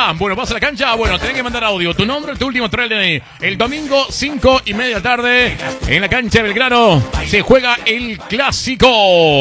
cancha? Bueno, ¿vas a la cancha? Bueno, tenés que mandar audio. Tu nombre, tu último trail de el domingo, 5:30 de la tarde, en la cancha de Belgrano, se juega el clásico.